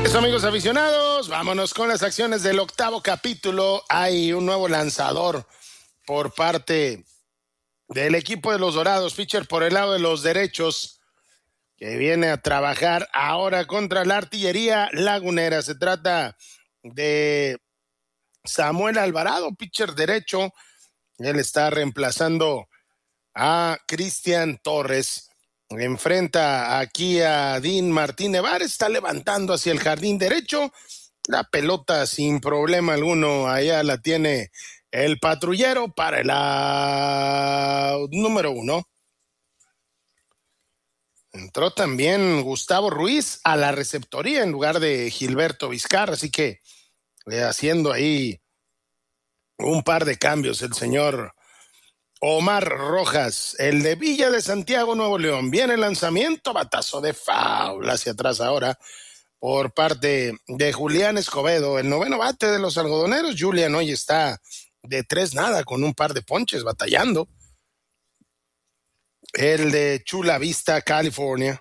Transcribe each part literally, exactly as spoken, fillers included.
Eso, amigos aficionados, vámonos con las acciones del octavo capítulo. Hay un nuevo lanzador por parte del equipo de los Dorados, pitcher por el lado de los derechos, que viene a trabajar ahora contra la artillería lagunera. Se trata de Samuel Alvarado, pitcher derecho. Él está reemplazando a Cristian Torres. Enfrenta aquí a Dean Martín Nevares, está levantando hacia el jardín derecho. La pelota sin problema alguno, allá la tiene el patrullero para el out número uno. Entró también Gustavo Ruiz a la receptoría en lugar de Gilberto Vizcarra, así que eh, haciendo ahí un par de cambios el señor Omar Rojas, el de Villa de Santiago, Nuevo León. Viene el lanzamiento, batazo de foul hacia atrás ahora por parte de Julián Escobedo, el noveno bate de los algodoneros. Julián hoy está de tres nada con un par de ponches batallando. El de Chula Vista, California.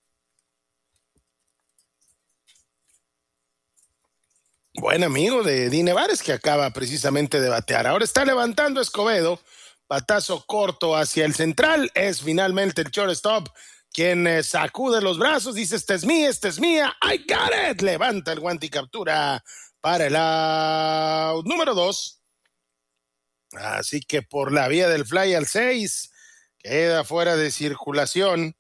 Buen amigo de Dean Nevares, que acaba precisamente de batear. Ahora está levantando Escobedo. Batazo corto hacia el central. Es finalmente el shortstop quien eh, sacude los brazos. Dice, este es mía, este es mía. I got it. Levanta el guante y captura para el out número dos. Así que por la vía del fly al seis, queda fuera de circulación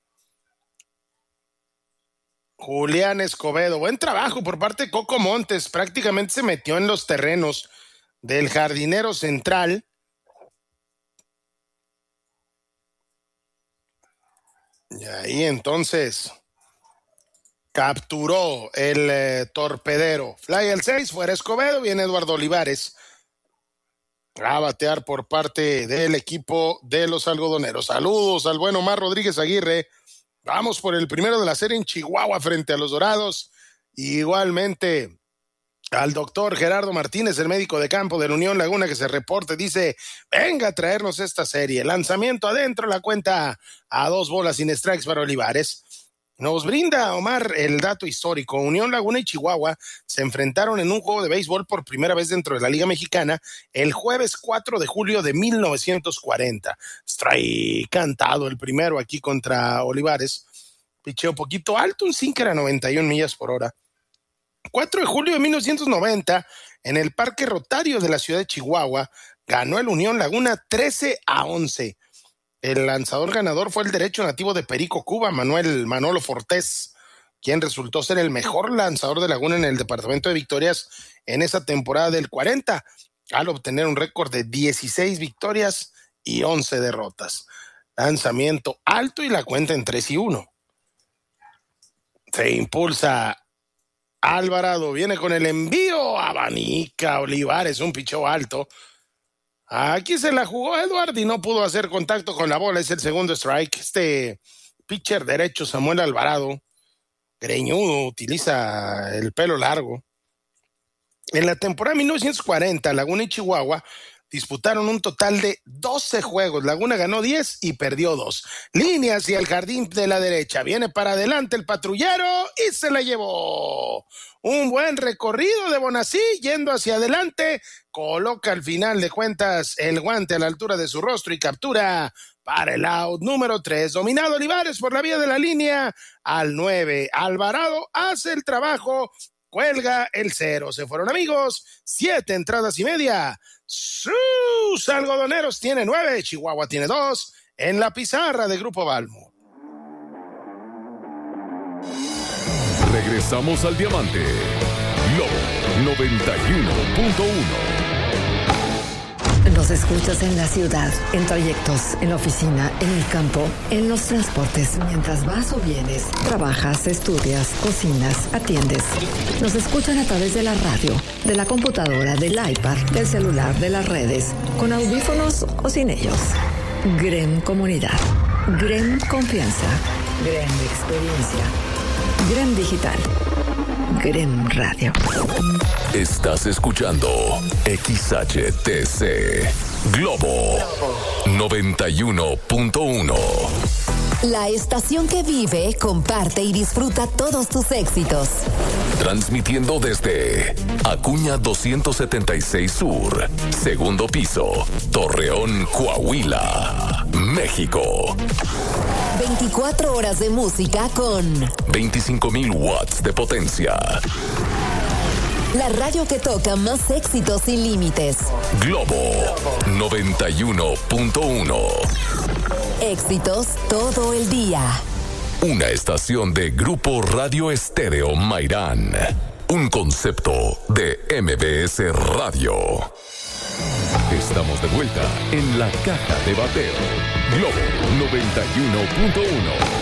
Julián Escobedo. Buen trabajo por parte de Coco Montes. Prácticamente se metió en los terrenos del jardinero central. Y ahí entonces capturó el eh, torpedero. Fly al seis, fuera Escobedo, viene Eduardo Olivares a batear por parte del equipo de los algodoneros. Saludos al buen Omar Rodríguez Aguirre. Vamos por el primero de la serie en Chihuahua frente a los Dorados. Igualmente al doctor Gerardo Martínez, el médico de campo de la Unión Laguna, que se reporte, dice, venga a traernos esta serie. Lanzamiento adentro, la cuenta a dos bolas sin strikes para Olivares. Nos brinda Omar el dato histórico. Unión Laguna y Chihuahua se enfrentaron en un juego de béisbol por primera vez dentro de la Liga Mexicana el jueves cuatro de julio de mil novecientos cuarenta. Strike cantado el primero aquí contra Olivares. Picheo poquito alto, un sinker a noventa y una millas por hora. cuatro de julio de mil novecientos noventa, en el Parque Rotario de la ciudad de Chihuahua, ganó el Unión Laguna trece a once. El lanzador ganador fue el derecho nativo de Perico, Cuba, Manuel Manolo Fortés, quien resultó ser el mejor lanzador de Laguna en el departamento de victorias en esa temporada del cuarenta, al obtener un récord de dieciséis victorias y once derrotas. Lanzamiento alto y la cuenta en tres y uno. Se impulsa Alvarado, viene con el envío, abanica Olivares, un picheo alto. Aquí se la jugó Edward y no pudo hacer contacto con la bola, es el segundo strike. Este pitcher derecho, Samuel Alvarado, greñudo, utiliza el pelo largo. En la temporada mil novecientos cuarenta, Laguna y Chihuahua disputaron un total de doce juegos. Laguna ganó diez y perdió dos. Línea hacia el jardín de la derecha. Viene para adelante el patrullero y se la llevó. Un buen recorrido de Bonací yendo hacia adelante. Coloca al final de cuentas el guante a la altura de su rostro y captura para el out número tres. Dominado Olivares por la vía de la línea al nueve. Alvarado hace el trabajo. Cuelga el cero. Se fueron, amigos. Siete entradas y media. Sus algodoneros tiene nueve, Chihuahua tiene dos en la pizarra de Grupo Balmo. Regresamos al Diamante. Lobo noventa y uno punto uno. Nos escuchas en la ciudad, en trayectos, en la oficina, en el campo, en los transportes, mientras vas o vienes, trabajas, estudias, cocinas, atiendes. Nos escuchan a través de la radio, de la computadora, del iPad, del celular, de las redes, con audífonos o sin ellos. Grem Comunidad, Grem Confianza, Grem Experiencia, Grem Digital, Grem Radio. Estás escuchando X H T C Globo noventa y uno punto uno. La estación que vive, comparte y disfruta todos tus éxitos. Transmitiendo desde Acuña doscientos setenta y seis Sur, segundo piso, Torreón, Coahuila, México. veinticuatro horas de música con veinticinco mil watts de potencia. La radio que toca más éxitos sin límites. Globo noventa y uno punto uno. Éxitos todo el día. Una estación de Grupo Radio Estéreo Mairán. Un concepto de M B S Radio. Estamos de vuelta en la caja de bateo. Globo noventa y uno punto uno.